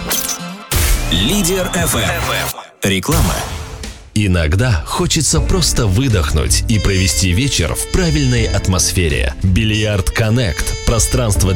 Лидер FM. Реклама. Иногда хочется просто выдохнуть и провести вечер в правильной атмосфере. Бильярд Connect – пространство